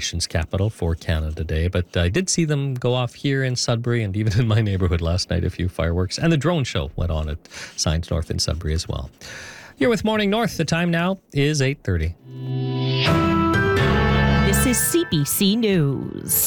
nation's capital for Canada Day, but I did see them go off here in Sudbury and even in my neighborhood last night, a few fireworks. And the drone show went on at Science North in Sudbury as well. You're with Morning North. The time now is 8:30. This is CBC News.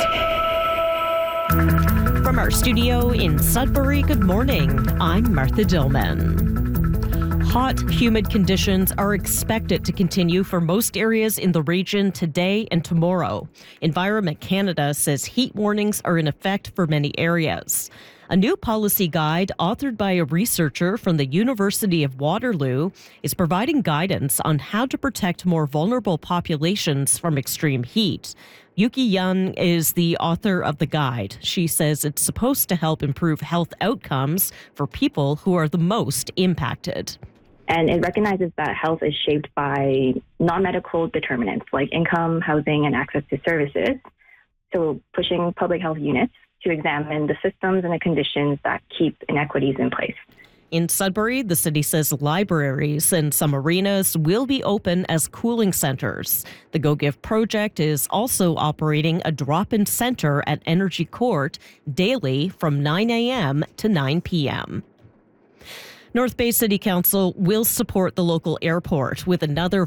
From our studio in Sudbury, good morning. I'm Martha Dillman. Hot, humid conditions are expected to continue for most areas in the region today and tomorrow. Environment Canada says heat warnings are in effect for many areas. A new policy guide authored by a researcher from the University of Waterloo is providing guidance on how to protect more vulnerable populations from extreme heat. Yuki Young is the author of the guide. She says it's supposed to help improve health outcomes for people who are the most impacted. And it recognizes that health is shaped by non-medical determinants like income, housing, and access to services. So pushing public health units to examine the systems and the conditions that keep inequities in place. In Sudbury, the city says libraries and some arenas will be open as cooling centers. The Go Give project is also operating a drop-in center at Energy Court daily from 9 a.m. to 9 p.m. North Bay City Council will support the local airport with another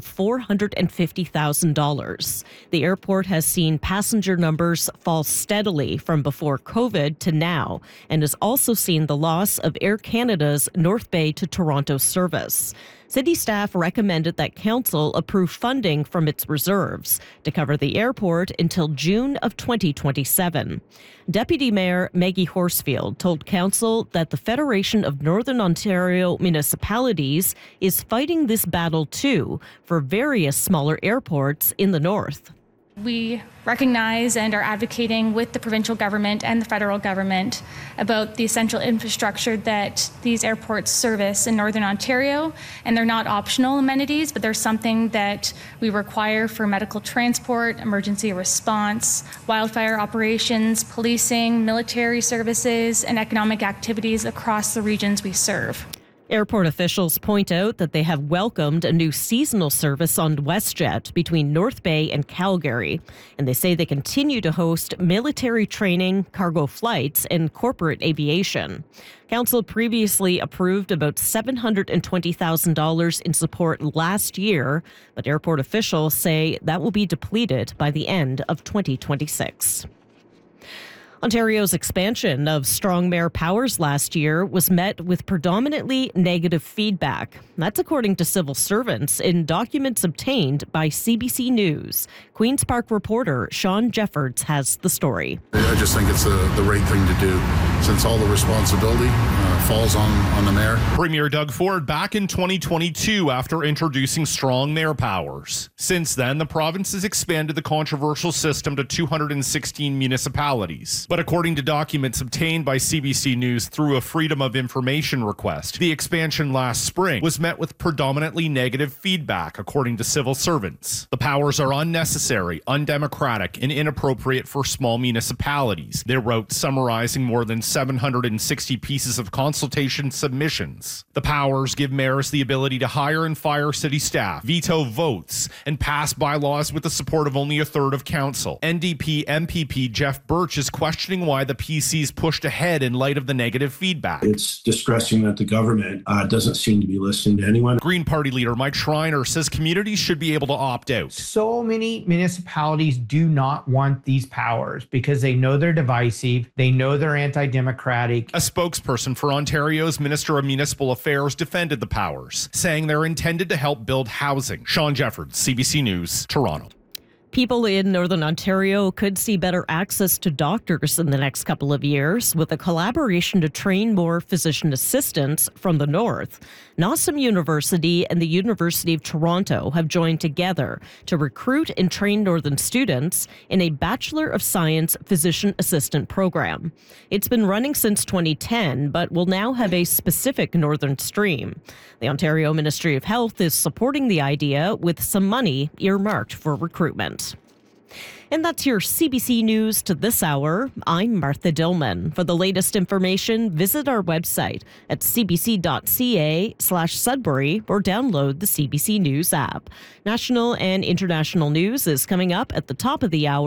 $450,000. The airport has seen passenger numbers fall steadily from before COVID to now and has also seen the loss of Air Canada's North Bay to Toronto service. City staff recommended that council approve funding from its reserves to cover the airport until June of 2027. Deputy Mayor Maggie Horsfield told council that the Federation of Northern Ontario Municipalities is fighting this battle too for various smaller airports in the north. We recognize and are advocating with the provincial government and the federal government about the essential infrastructure that these airports service in Northern Ontario. And they're not optional amenities, but they're something that we require for medical transport, emergency response, wildfire operations, policing, military services, and economic activities across the regions we serve. Airport officials point out that they have welcomed a new seasonal service on WestJet between North Bay and Calgary, and they say they continue to host military training, cargo flights, and corporate aviation. Council previously approved about $720,000 in support last year, but airport officials say that will be depleted by the end of 2026. Ontario's expansion of strong mayor powers last year was met with predominantly negative feedback. That's according to civil servants in documents obtained by CBC News. Queen's Park reporter Sean Jeffords has the story. I just think it's the right thing to do since all the responsibility falls on the mayor. Premier Doug Ford back in 2022 after introducing strong mayor powers. Since then, the province has expanded the controversial system to 216 municipalities. But according to documents obtained by CBC News through a Freedom of Information request, the expansion last spring was met with predominantly negative feedback, according to civil servants. The powers are unnecessary, undemocratic, and inappropriate for small municipalities, they wrote, summarizing more than 760 pieces of consultation submissions. The powers give mayors the ability to hire and fire city staff, veto votes, and pass bylaws with the support of only a third of council. NDP MPP Jeff Birch is questioning why the PCs pushed ahead in light of the negative feedback. It's distressing that the government doesn't seem to be listening to anyone. Green Party leader Mike Schreiner says communities should be able to opt out. So many municipalities do not want these powers because they know they're divisive, they know they're anti-democratic. A spokesperson for Ontario's Minister of Municipal Affairs defended the powers, saying they're intended to help build housing. Sean Jeffords, CBC News, Toronto. People in Northern Ontario could see better access to doctors in the next couple of years with a collaboration to train more physician assistants from the north. Nawsum University and the University of Toronto have joined together to recruit and train northern students in a Bachelor of Science physician assistant program. It's been running since 2010, but will now have a specific northern stream. The Ontario Ministry of Health is supporting the idea with some money earmarked for recruitment. And that's your CBC News to this hour. I'm Martha Dillman. For the latest information, visit our website at cbc.ca/Sudbury or download the CBC News app. National and international news is coming up at the top of the hour.